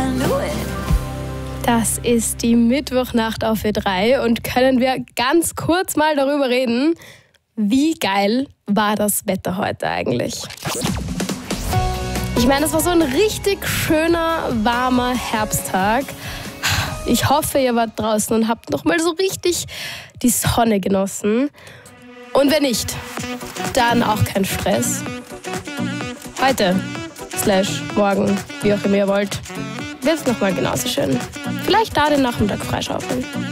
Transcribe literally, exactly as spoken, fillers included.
Das ist die Mittwochnacht auf Ö drei und können wir ganz kurz mal darüber reden, wie geil war das Wetter heute eigentlich? Ich meine, es war so ein richtig schöner, warmer Herbsttag. Ich hoffe, ihr wart draußen und habt noch mal so richtig die Sonne genossen. Und wenn nicht, dann auch kein Stress. Heute, slash morgen, wie auch immer ihr wollt, wird es nochmal genauso schön. Vielleicht da den Nachmittag freischaufeln.